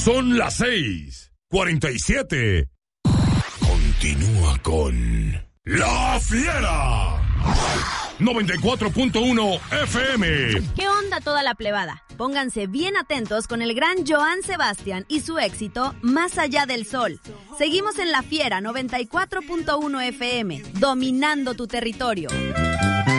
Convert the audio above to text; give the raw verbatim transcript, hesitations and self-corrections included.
Son las seis cuarenta y siete. Continúa con La Fiera. noventa y cuatro punto uno F M. ¿Qué onda toda la plebada? Pónganse bien atentos con el gran Joan Sebastián y su éxito Más allá del sol. Seguimos en La Fiera noventa y cuatro punto uno F M, dominando tu territorio.